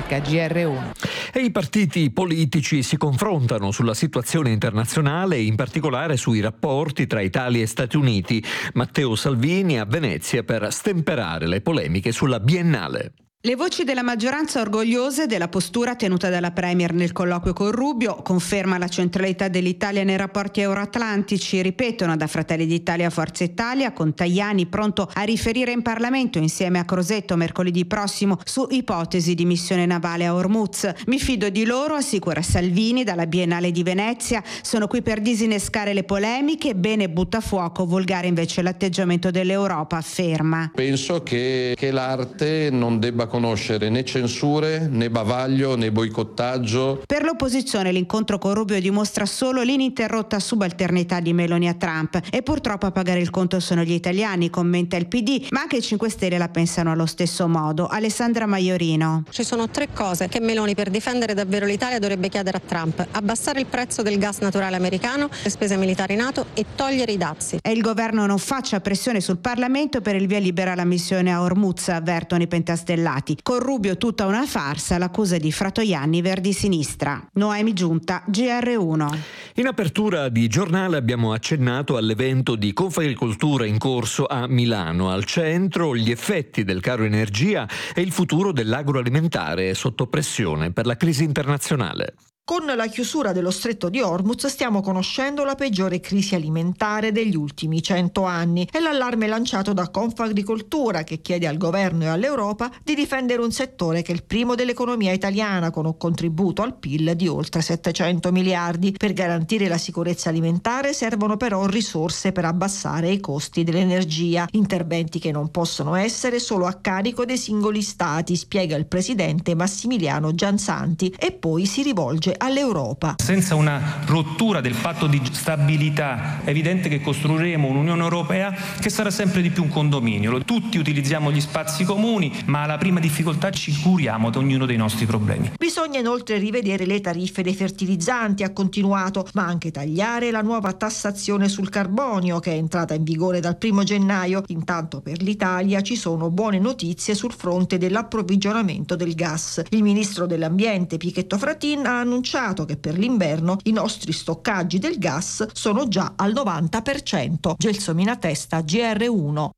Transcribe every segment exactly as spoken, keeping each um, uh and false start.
Cerca, G R uno. E i partiti politici si confrontano sulla situazione internazionale e in particolare sui rapporti tra Italia e Stati Uniti. Matteo Salvini a Venezia per stemperare le polemiche sulla Biennale. Le voci della maggioranza orgogliose della postura tenuta dalla Premier nel colloquio con Rubio, conferma la centralità dell'Italia nei rapporti euroatlantici, ripetono da Fratelli d'Italia a Forza Italia, con Tajani pronto a riferire in Parlamento insieme a Crosetto mercoledì prossimo su ipotesi di missione navale a Hormuz. Mi fido di loro, assicura Salvini dalla Biennale di Venezia, sono qui per disinnescare le polemiche, bene buttafuoco, volgare invece l'atteggiamento dell'Europa, afferma. Penso che, che l'arte non debba conoscere né censure, né bavaglio, né boicottaggio. Per l'opposizione l'incontro con Rubio dimostra solo l'ininterrotta subalternità di Meloni a Trump e purtroppo a pagare il conto sono gli italiani, commenta il P D, ma anche i cinque Stelle la pensano allo stesso modo. Alessandra Maiorino. Ci sono tre cose che Meloni per difendere davvero l'Italia dovrebbe chiedere a Trump: abbassare il prezzo del gas naturale americano, le spese militari NATO e togliere i dazi. E il governo non faccia pressione sul Parlamento per il via libera alla missione a Hormuz, avvertono i pentastellati. Con Rubio tutta una farsa, l'accusa di Fratoianni, Verdi Sinistra. Noemi Giunta, G R uno. In apertura di giornale abbiamo accennato all'evento di Confagricoltura in corso a Milano. Al centro gli effetti del caro energia e il futuro dell'agroalimentare sotto pressione per la crisi internazionale. Con la chiusura dello stretto di Hormuz stiamo conoscendo la peggiore crisi alimentare degli ultimi cento anni. È l'allarme lanciato da Confagricoltura, che chiede al governo e all'Europa di difendere un settore che è il primo dell'economia italiana, con un contributo al P I L di oltre settecento miliardi. Per garantire la sicurezza alimentare servono però risorse per abbassare i costi dell'energia, interventi che non possono essere solo a carico dei singoli stati, spiega il presidente Massimiliano Giansanti, e poi si rivolge all'Europa. Senza una rottura del patto di stabilità è evidente che costruiremo un'Unione Europea che sarà sempre di più un condominio. Tutti utilizziamo gli spazi comuni, ma alla prima difficoltà ci curiamo di ognuno dei nostri problemi. Bisogna inoltre rivedere le tariffe dei fertilizzanti, ha continuato, ma anche tagliare la nuova tassazione sul carbonio che è entrata in vigore dal primo gennaio. Intanto per l'Italia ci sono buone notizie sul fronte dell'approvvigionamento del gas. Il ministro dell'Ambiente Pichetto Fratin ha annunciato che per l'inverno i nostri stoccaggi del gas sono già al novanta per cento. Gelsomina Testa, G R uno.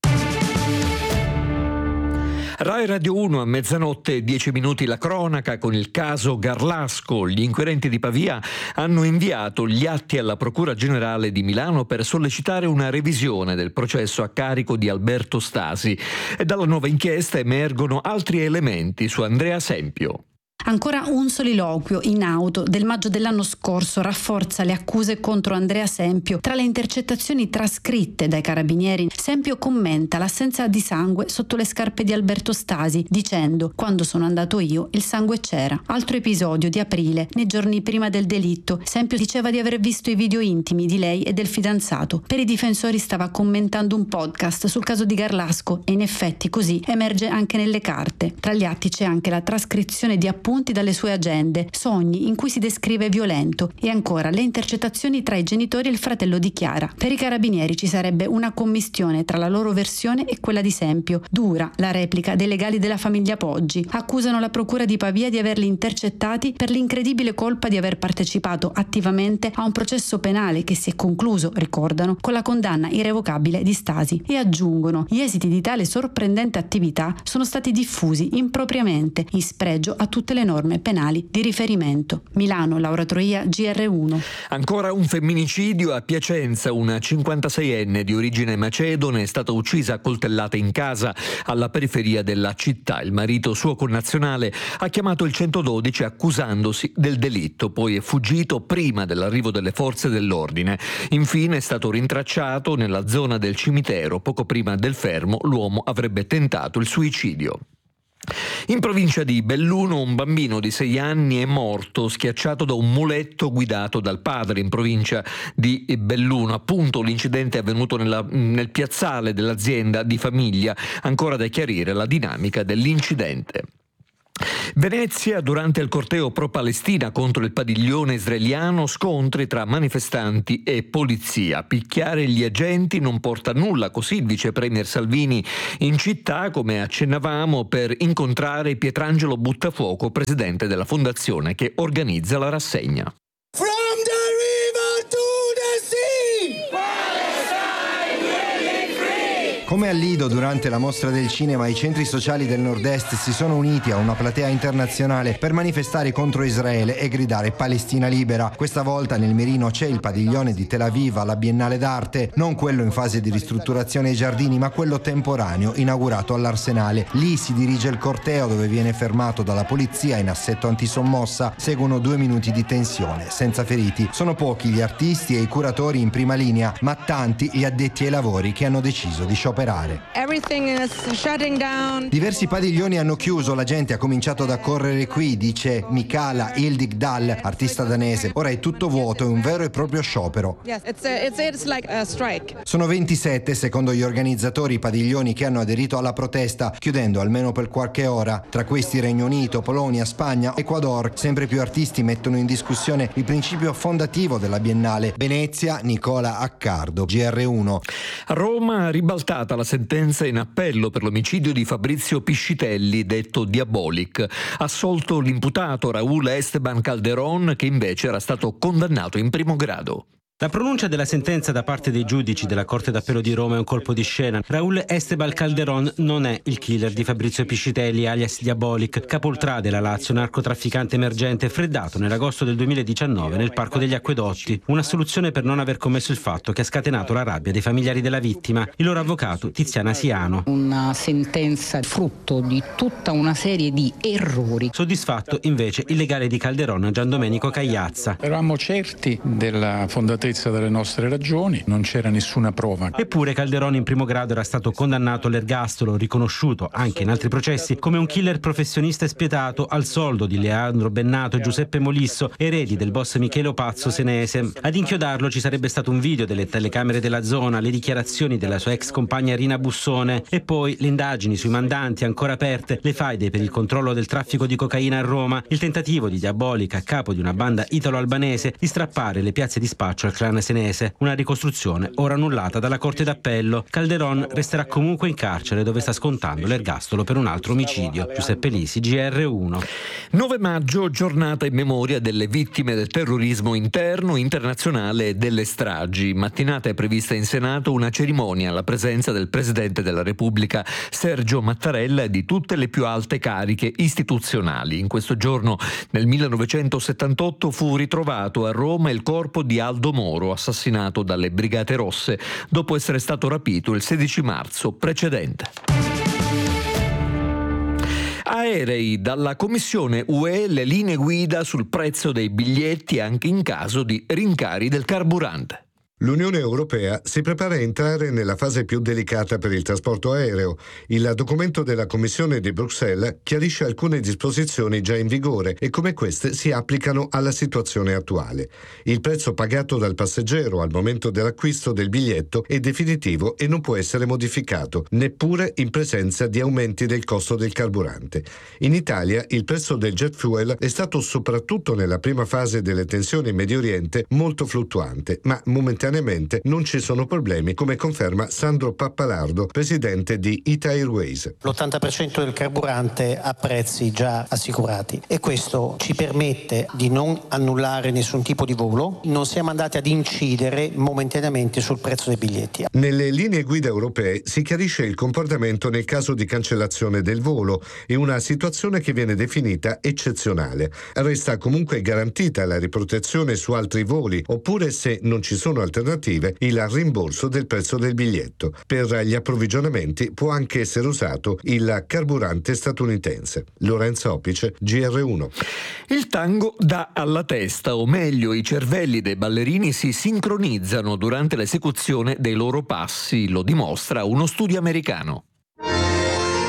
Rai Radio uno a mezzanotte dieci minuti la cronaca con il caso Garlasco. Gli inquirenti di Pavia hanno inviato gli atti alla Procura Generale di Milano per sollecitare una revisione del processo a carico di Alberto Stasi. E dalla nuova inchiesta emergono altri elementi su Andrea Sempio. Ancora un soliloquio in auto del maggio dell'anno scorso rafforza le accuse contro Andrea Sempio. Tra le intercettazioni trascritte dai carabinieri, Sempio commenta l'assenza di sangue sotto le scarpe di Alberto Stasi, dicendo: quando sono andato io il sangue c'era. Altro episodio di aprile, nei giorni prima del delitto, Sempio diceva di aver visto i video intimi di lei e del fidanzato. Per i difensori stava commentando un podcast sul caso di Garlasco e in effetti così emerge anche nelle carte. Tra gli atti c'è anche la trascrizione di appunti dalle sue agende, sogni in cui si descrive violento, e ancora le intercettazioni tra i genitori e il fratello di Chiara. Per i carabinieri ci sarebbe una commistione tra la loro versione e quella di Sempio. Dura la replica dei legali della famiglia Poggi. Accusano la procura di Pavia di averli intercettati per l'incredibile colpa di aver partecipato attivamente a un processo penale che si è concluso, ricordano, con la condanna irrevocabile di Stasi, e aggiungono: gli esiti di tale sorprendente attività sono stati diffusi impropriamente, in spregio a tutte le norme penali di riferimento. Milano, Laura Troia, G R uno. Ancora un femminicidio a Piacenza. Una cinquantaseienne di origine macedone è stata uccisa a coltellate in casa alla periferia della città. Il marito, suo connazionale, ha chiamato il centododici accusandosi del delitto, poi è fuggito prima dell'arrivo delle forze dell'ordine. Infine è stato rintracciato nella zona del cimitero. Poco prima del fermo l'uomo avrebbe tentato il suicidio. In provincia di Belluno un bambino di sei anni è morto schiacciato da un muletto guidato dal padre. In provincia di Belluno, appunto, l'incidente è avvenuto nella, nel piazzale dell'azienda di famiglia. Ancora da chiarire la dinamica dell'incidente. Venezia, durante il corteo pro-Palestina contro il padiglione israeliano, scontri tra manifestanti e polizia. Picchiare gli agenti non porta a nulla, così il vice premier Salvini in città, come accennavamo, per incontrare Pietrangelo Buttafuoco, presidente della fondazione che organizza la rassegna. From the river to the sea! Come al Lido, durante la mostra del cinema, i centri sociali del nord-est si sono uniti a una platea internazionale per manifestare contro Israele e gridare Palestina libera. Questa volta nel mirino c'è il padiglione di Tel Aviv alla Biennale d'Arte, non quello in fase di ristrutturazione ai giardini, ma quello temporaneo inaugurato all'Arsenale. Lì si dirige il corteo, dove viene fermato dalla polizia in assetto antisommossa. Seguono due minuti di tensione, senza feriti. Sono pochi gli artisti e i curatori in prima linea, ma tanti gli addetti ai lavori che hanno deciso di scioperare. Everything is shutting down. Diversi padiglioni hanno chiuso, la gente ha cominciato ad accorrere qui, dice Mikaela Hildigdal, artista danese. Ora è tutto vuoto, è un vero e proprio sciopero. Yes, it's a, it's, it's like a strike. Sono ventisette, secondo gli organizzatori, i padiglioni che hanno aderito alla protesta, chiudendo almeno per qualche ora. Tra questi Regno Unito, Polonia, Spagna, Ecuador. Sempre più artisti mettono in discussione il principio fondativo della Biennale. Venezia, Nicola Accardo, G R uno. A Roma, ribaltata la sentenza in appello per l'omicidio di Fabrizio Piscitelli, detto Diabolic. Assolto l'imputato Raúl Esteban Calderón, che invece era stato condannato in primo grado. La pronuncia della sentenza da parte dei giudici della Corte d'Appello di Roma è un colpo di scena. Raúl Esteban Calderón non è il killer di Fabrizio Piscitelli, alias Diabolic, capoltrà della Lazio, narcotrafficante emergente freddato nell'agosto del duemiladiciannove nel Parco degli Acquedotti. Una soluzione per non aver commesso il fatto che ha scatenato la rabbia dei familiari della vittima, il loro avvocato Tiziana Siano. Una sentenza frutto di tutta una serie di errori. Soddisfatto invece il legale di Calderón, Giandomenico Cagliazza. Eravamo certi della fondatrice delle nostre ragioni, non c'era nessuna prova. Eppure Calderón in primo grado era stato condannato all'ergastolo, riconosciuto anche in altri processi come un killer professionista e spietato al soldo di Leandro Bennato e Giuseppe Molisso, eredi del boss Michele Pazzo senese. Ad inchiodarlo ci sarebbe stato un video delle telecamere della zona, le dichiarazioni della sua ex compagna Rina Bussone e poi le indagini sui mandanti ancora aperte, le faide per il controllo del traffico di cocaina a Roma, il tentativo di Diabolic, a capo di una banda italo-albanese, di strappare le piazze di spaccio al clan senese. Una ricostruzione ora annullata dalla Corte d'Appello. Calderón resterà comunque in carcere, dove sta scontando l'ergastolo per un altro omicidio. Giuseppe Lisi, G R uno. nove maggio, giornata in memoria delle vittime del terrorismo interno, internazionale e delle stragi. Mattinata è prevista in Senato una cerimonia alla presenza del Presidente della Repubblica Sergio Mattarella e di tutte le più alte cariche istituzionali. In questo giorno, nel millenovecentosettantotto, fu ritrovato a Roma il corpo di Aldo Moro, assassinato dalle Brigate Rosse dopo essere stato rapito il sedici marzo precedente. Aerei, dalla Commissione U E le linee guida sul prezzo dei biglietti anche in caso di rincari del carburante. L'Unione Europea si prepara a entrare nella fase più delicata per il trasporto aereo. Il documento della Commissione di Bruxelles chiarisce alcune disposizioni già in vigore e come queste si applicano alla situazione attuale. Il prezzo pagato dal passeggero al momento dell'acquisto del biglietto è definitivo e non può essere modificato, neppure in presenza di aumenti del costo del carburante. In Italia il prezzo del jet fuel è stato, soprattutto nella prima fase delle tensioni in Medio Oriente, molto fluttuante, ma momentaneamente non ci sono problemi, come conferma Sandro Pappalardo, presidente di Ita Airways. L'ottanta per cento del carburante a prezzi già assicurati e questo ci permette di non annullare nessun tipo di volo. Non siamo andati ad incidere momentaneamente sul prezzo dei biglietti. Nelle linee guida europee si chiarisce il comportamento nel caso di cancellazione del volo e una situazione che viene definita eccezionale. Resta comunque garantita la riprotezione su altri voli oppure, se non ci sono alternative, il rimborso del prezzo del biglietto. Per gli approvvigionamenti può anche essere usato il carburante statunitense. Lorenzo Opice, G R uno. Il tango dà alla testa, o meglio i cervelli dei ballerini si sincronizzano durante l'esecuzione dei loro passi, lo dimostra uno studio americano.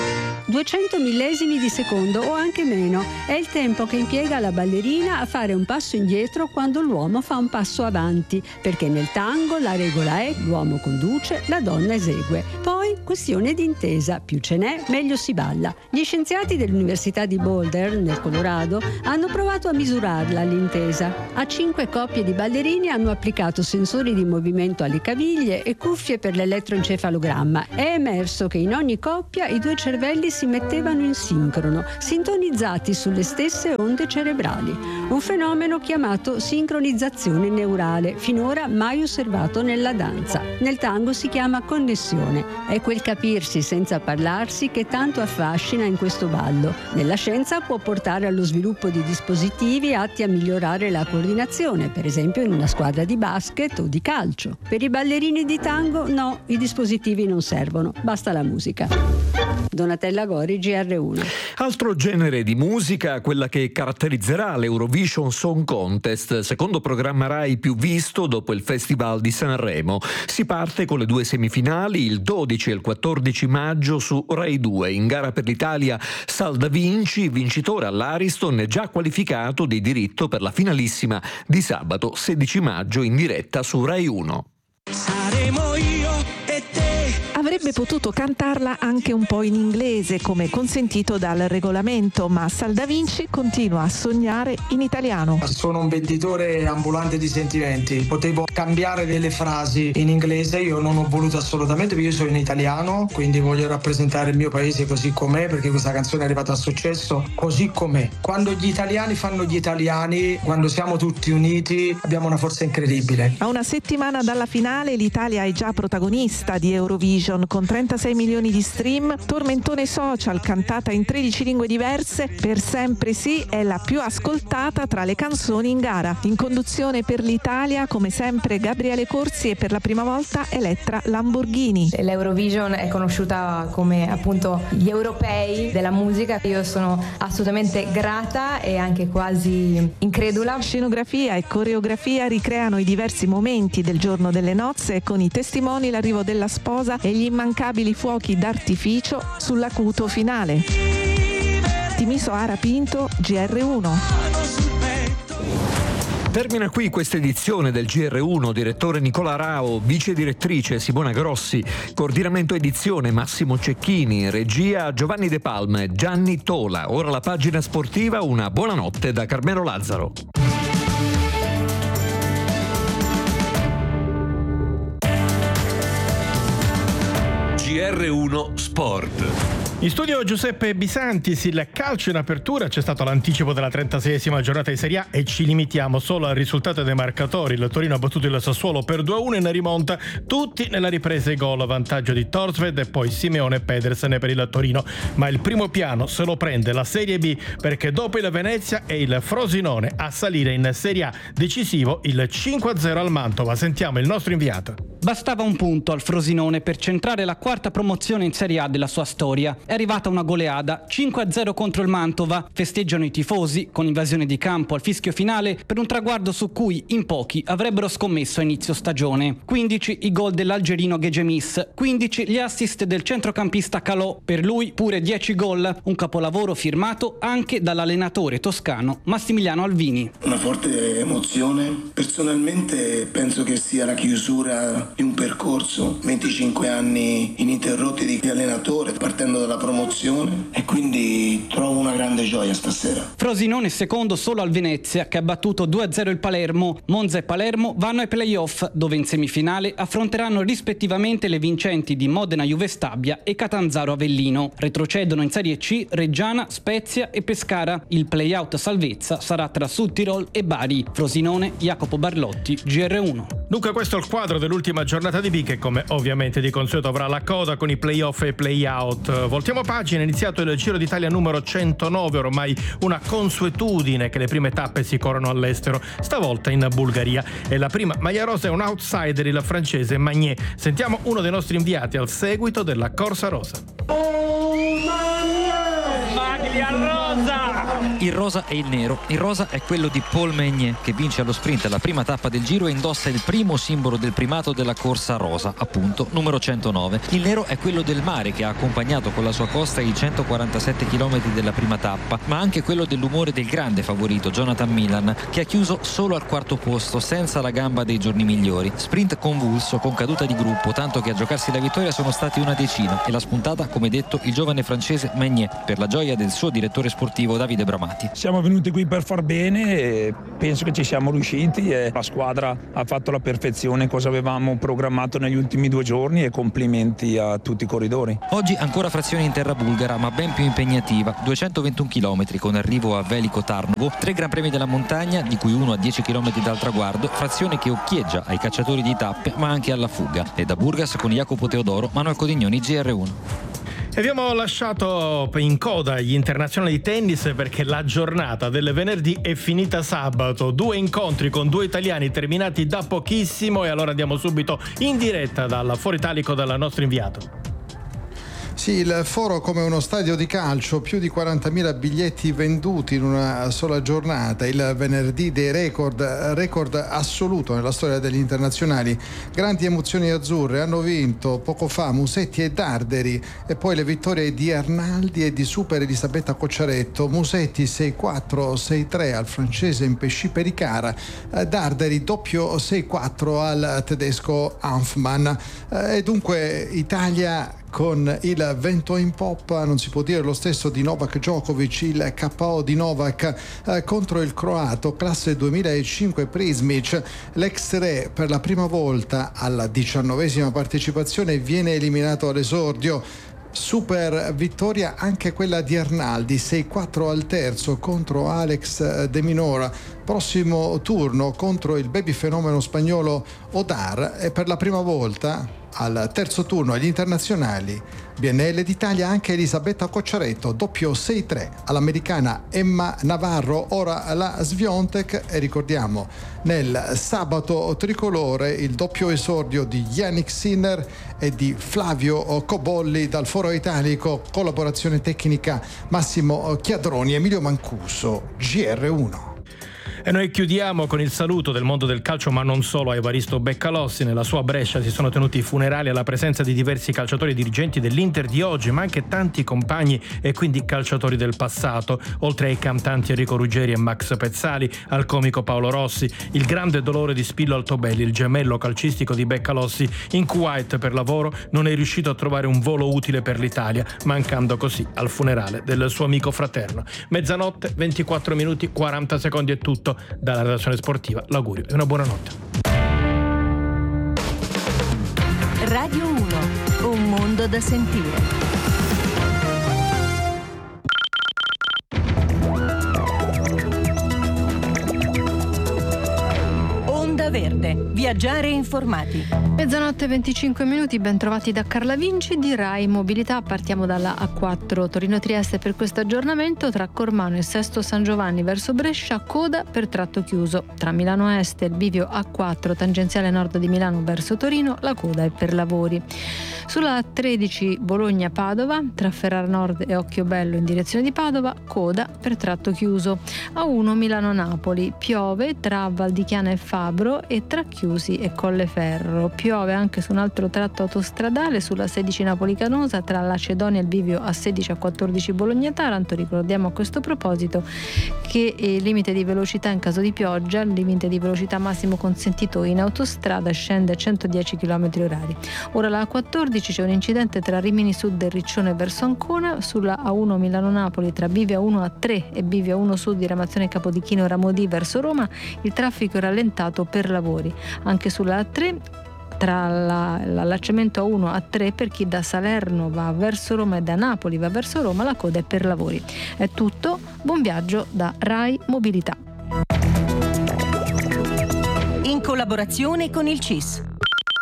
duecento millesimi di secondo o anche meno. È il tempo che impiega la ballerina a fare un passo indietro quando l'uomo fa un passo avanti, perché nel tango la regola è l'uomo conduce, la donna esegue. Poi questione di intesa, più ce n'è meglio si balla. Gli scienziati dell'Università di Boulder, nel Colorado, hanno provato a misurarla l'intesa. A cinque coppie di ballerini hanno applicato sensori di movimento alle caviglie e cuffie per l'elettroencefalogramma. È emerso che in ogni coppia i due cervelli si mettevano in sincrono, sintonizzati sulle stesse onde cerebrali. Un fenomeno chiamato sincronizzazione neurale, finora mai osservato nella danza. Nel tango si chiama connessione. È quel capirsi senza parlarsi che tanto affascina in questo ballo. Nella scienza può portare allo sviluppo di dispositivi atti a migliorare la coordinazione, per esempio in una squadra di basket o di calcio. Per i ballerini di tango no, i dispositivi non servono, basta la musica. Donatella Gori, G R uno. Altro genere di musica, quella che caratterizzerà l'Eurovision Song Contest, secondo programma Rai più visto dopo il Festival di Sanremo. Si parte con le due semifinali il dodici e il quattordici maggio su Rai due. In gara per l'Italia Sal Da Vinci, vincitore all'Ariston, è già qualificato di diritto per la finalissima di sabato sedici maggio in diretta su Rai uno. Saremo io e te. Avrebbe potuto cantarla anche un po' in inglese, come consentito dal regolamento, ma Sal Da Vinci continua a sognare in italiano. Sono un venditore ambulante di sentimenti, potevo cambiare delle frasi in inglese, io non ho voluto assolutamente, perché io sono in italiano, quindi voglio rappresentare il mio paese così com'è, perché questa canzone è arrivata a successo così com'è. Quando gli italiani fanno gli italiani, quando siamo tutti uniti, abbiamo una forza incredibile. A una settimana dalla finale l'Italia è già protagonista di Eurovision con trentasei milioni di stream, tormentone social cantata in tredici lingue diverse, Per sempre sì è la più ascoltata tra le canzoni in gara. In conduzione per l'Italia come sempre Gabriele Corsi e per la prima volta Elettra Lamborghini. L'Eurovision è conosciuta come appunto gli europei della musica, io sono assolutamente grata e anche quasi incredula. Scenografia e coreografia ricreano i diversi momenti del giorno delle nozze con i testimoni, l'arrivo della sposa e gli immancabili fuochi d'artificio sull'acuto finale. Timiso Ara Pinto, G R uno. Termina qui questa edizione del G R uno, direttore Nicola Rao, vice direttrice Simona Grossi, coordinamento edizione Massimo Cecchini, regia Giovanni De Palma e Gianni Tola. Ora la pagina sportiva, una buonanotte da Carmelo Lazzaro. G R uno Sport. In studio Giuseppe Bisantis, il calcio in apertura, c'è stato l'anticipo della trentaseiesima giornata di Serie A e ci limitiamo solo al risultato dei marcatori. Il Torino ha battuto il Sassuolo per due a uno in rimonta, tutti nella ripresa i gol, vantaggio di Torsved e poi Simeone e Pedersen per il Torino. Ma il primo piano se lo prende la Serie B, perché dopo il Venezia è il Frosinone a salire in Serie A, decisivo il cinque a zero al Mantova. Sentiamo il nostro inviato. Bastava un punto al Frosinone per centrare la quarta promozione in Serie A della sua storia. È arrivata una goleada, cinque a zero contro il Mantova. Festeggiano i tifosi, con invasione di campo al fischio finale, per un traguardo su cui in pochi avrebbero scommesso a inizio stagione. quindici i gol dell'algerino Gegemis, quindici gli assist del centrocampista Calò, per lui pure dieci gol, un capolavoro firmato anche dall'allenatore toscano Massimiliano Alvini. Una forte emozione, personalmente penso che sia la chiusura di un percorso, venticinque anni ininterrotti di allenatore, partendo dalla promozione, e quindi trovo una grande gioia stasera. Frosinone secondo solo al Venezia, che ha battuto due a zero il Palermo. Monza e Palermo vanno ai play-off, dove in semifinale affronteranno rispettivamente le vincenti di Modena Juve Stabia e Catanzaro Avellino. Retrocedono in Serie C Reggiana, Spezia e Pescara. Il play-out salvezza sarà tra Südtirol e Bari. Frosinone, Jacopo Barlotti, G R uno. Dunque questo è il quadro dell'ultima giornata di B, che come ovviamente di consueto avrà la coda con i play-off e play-out. Voltiamo pagina, è iniziato il Giro d'Italia numero centonove, ormai una consuetudine che le prime tappe si corrono all'estero, stavolta in Bulgaria. E la prima maglia rosa è un outsider, il francese Magnier. Sentiamo uno dei nostri inviati al seguito della Corsa Rosa. Maglia rosa! Il rosa e il nero. Il rosa è quello di Paul Meunier, che vince allo sprint la prima tappa del Giro e indossa il primo simbolo del primato della corsa rosa, appunto, numero centonove. Il nero è quello del mare, che ha accompagnato con la sua costa i centoquarantasette chilometri della prima tappa, ma anche quello dell'umore del grande favorito Jonathan Milan, che ha chiuso solo al quarto posto, senza la gamba dei giorni migliori. Sprint convulso, con caduta di gruppo, tanto che a giocarsi la vittoria sono stati una decina, e l'ha spuntata, come detto, il giovane francese Meunier, per la gioia del suo direttore sportivo Davide Bramati. Siamo venuti qui per far bene e penso che ci siamo riusciti, e la squadra ha fatto la perfezione cosa avevamo programmato negli ultimi due giorni, e complimenti a tutti i corridori. Oggi ancora frazione in terra bulgara, ma ben più impegnativa, duecentoventuno chilometri con arrivo a Veliko Tarnovo, tre gran premi della montagna, di cui uno a dieci chilometri dal traguardo, frazione che occhieggia ai cacciatori di tappe ma anche alla fuga. E da Burgas con Jacopo Teodoro, Manuel Codignoni, G R uno. E abbiamo lasciato in coda gli internazionali di tennis, perché la giornata del venerdì è finita sabato. Due incontri con due italiani terminati da pochissimo, e allora andiamo subito in diretta dal Foro Italico dal nostro inviato. Sì, il foro come uno stadio di calcio, più di quarantamila biglietti venduti in una sola giornata, il venerdì dei record, record assoluto nella storia degli internazionali. Grandi emozioni azzurre, hanno vinto poco fa Musetti e Darderi, e poi le vittorie di Arnaldi e di Super Elisabetta Cocciaretto. Musetti sei quattro sei tre al francese Impesci Pericara, Darderi doppio sei quattro al tedesco Hanfmann. E dunque Italia con il vento in poppa, non si può dire lo stesso di Novak Djokovic, il K O di Novak eh, contro il croato classe duemilacinque Prismic. L'ex re per la prima volta alla diciannovesima partecipazione viene eliminato all'esordio. Super vittoria anche quella di Arnaldi, sei quattro al terzo contro Alex De Minora. Prossimo turno contro il baby fenomeno spagnolo Odar, e per la prima volta al terzo turno agli internazionali B N L d'Italia anche Elisabetta Cocciaretto, doppio sei tre all'americana Emma Navarro, ora la Swiatek. E ricordiamo nel sabato tricolore il doppio esordio di Yannick Sinner e di Flavio Cobolli. Dal Foro Italico, collaborazione tecnica Massimo Chiadroni, Emilio Mancuso, G R uno. E noi chiudiamo con il saluto del mondo del calcio, ma non solo, a Evaristo Beccalossi. Nella sua Brescia si sono tenuti i funerali alla presenza di diversi calciatori e dirigenti dell'Inter di oggi, ma anche tanti compagni e quindi calciatori del passato, oltre ai cantanti Enrico Ruggeri e Max Pezzali, al comico Paolo Rossi. Il grande dolore di Spillo Altobelli, il gemello calcistico di Beccalossi, in Kuwait per lavoro non è riuscito a trovare un volo utile per l'Italia, mancando così al funerale del suo amico fraterno. Mezzanotte, ventiquattro minuti, quaranta secondi è tutto. Dalla redazione sportiva l'augurio e una buona notte. Radio uno, un mondo da sentire. Verde. Viaggiare informati. Mezzanotte venticinque minuti, ben trovati da Carla Vinci di Rai Mobilità. Partiamo dalla A quattro Torino-Trieste per questo aggiornamento. Tra Cormano e Sesto San Giovanni verso Brescia, coda per tratto chiuso. Tra Milano Est e il bivio A quattro tangenziale nord di Milano verso Torino, la coda è per lavori. Sulla A tredici Bologna-Padova, tra Ferrara Nord e Occhiobello in direzione di Padova, coda per tratto chiuso. A uno Milano-Napoli, piove tra Valdichiana e Fabro e tra Chiusi e Colleferro. Piove anche su un altro tratto autostradale sulla sedici Napoli-Canosa, tra Lacedonia e il bivio A sedici a quattordici Bologna-Taranto. Ricordiamo a questo proposito che il limite di velocità in caso di pioggia, il limite di velocità massimo consentito in autostrada scende a centodieci chilometri orari. Ora la A quattordici c'è un incidente tra Rimini Sud e Riccione verso Ancona. Sulla A uno Milano-Napoli tra Bivio uno A tre e Bivio uno Sud diramazione Capodichino Ramodì verso Roma, il traffico è rallentato per lavori. Anche sulla A tre tra la, l'allacciamento A uno A tre per chi da Salerno va verso Roma e da Napoli va verso Roma, la coda è per lavori. È tutto, buon viaggio da Rai Mobilità. In collaborazione con il C I S.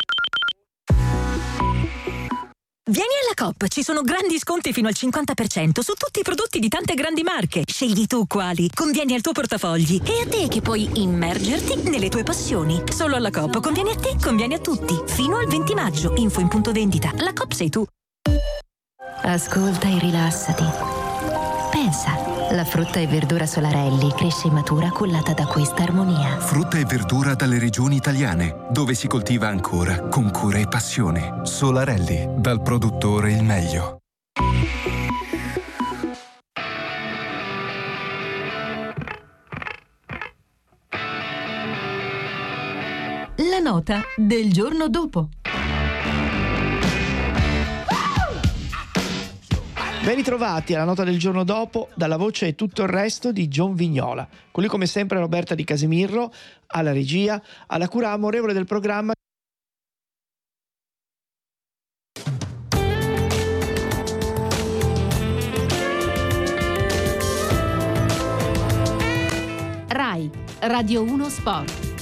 Vieni alla Coop, ci sono grandi sconti fino al cinquanta per cento su tutti i prodotti di tante grandi marche. Scegli tu quali, convieni al tuo portafogli e a te che puoi immergerti nelle tue passioni. Solo alla Coop conviene a te, conviene a tutti. Fino al venti maggio, info in punto vendita. La Coop sei tu. Ascolta e rilassati. Pensa, La frutta e verdura Solarelli cresce e matura cullata da questa armonia. Frutta e verdura dalle regioni italiane, dove si coltiva ancora con cura e passione. Solarelli, dal produttore il meglio. La nota del giorno dopo. Ben ritrovati alla nota del giorno dopo, dalla voce e tutto il resto di John Vignola. Con lui come sempre Roberta Di Casemirro, alla regia, alla cura amorevole del programma. Rai, Radio uno Sport.